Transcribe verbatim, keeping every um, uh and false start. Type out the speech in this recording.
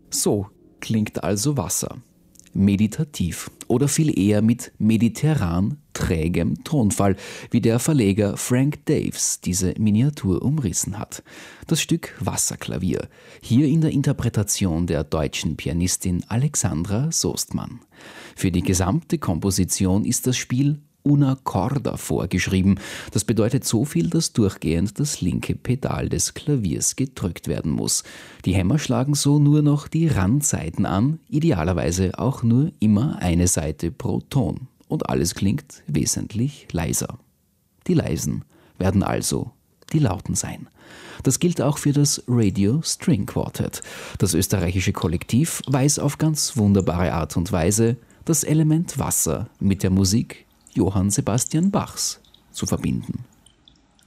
So klingt also Wasser. Meditativ oder viel eher mit mediterran trägem Tonfall, wie der Verleger Frank Daves diese Miniatur umrissen hat. Das Stück Wasserklavier, hier in der Interpretation der deutschen Pianistin Alexandra Soestmann. Für die gesamte Komposition ist das Spiel una corda vorgeschrieben. Das bedeutet so viel, dass durchgehend das linke Pedal des Klaviers gedrückt werden muss. Die Hämmer schlagen so nur noch die Randsaiten an, idealerweise auch nur immer eine Seite pro Ton. Und alles klingt wesentlich leiser. Die leisen werden also die lauten sein. Das gilt auch für das Radio String Quartet. Das österreichische Kollektiv weiß auf ganz wunderbare Art und Weise, das Element Wasser mit der Musik Johann Sebastian Bachs zu verbinden.